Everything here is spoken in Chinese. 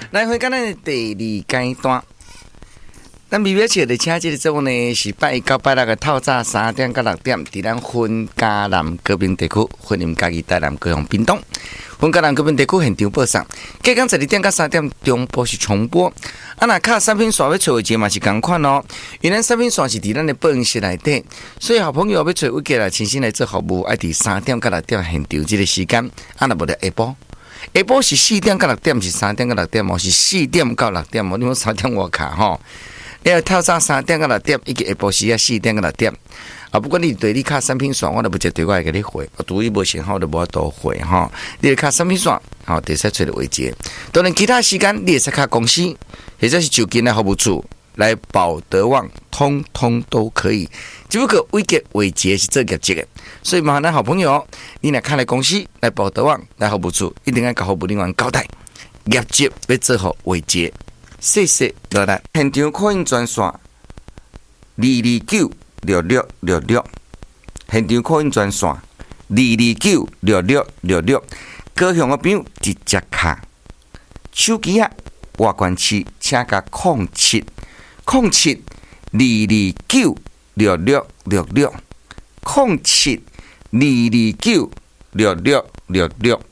来回到咱的第二阶段。咱微表车的车这个节目呢，是拜一到拜六的透早3点到6点，伫咱分嘉南高屏地区，分林嘉义台南高雄屏东，分嘉南高屏地区现场播送。隔天12点到3点中播是重播。那卡产品线要找位置嘛是同款哦，因为产品线是伫咱的播音室内底，所以好朋友要找位置来亲身来做服务，爱伫3点到6点现场这个时间，若无得下晡。下晡是4点到6点，是3点到6点，哦是4点到6点，哦你莫3点我卡吼。你要透早3点到6点，以及下晡时4点到6点。不管你对你卡产品线，我都不接对我会给你回。除非无信号，就无多回哈。你卡产品线，好，第三找的位置。当然，其他时间你也是卡公司，或者是就近的服务处来保德旺，通通都可以。只不过位置是做业绩的，所以麻烦咱好朋友，你若看来公司来保德旺来服务处，一定要甲服务人员交代，业绩要做好位置。谢谢落来，现场可用专线2296666，现场可用专线2296666，高雄的朋友直接卡手机啊，外关市请甲07022966660722296666。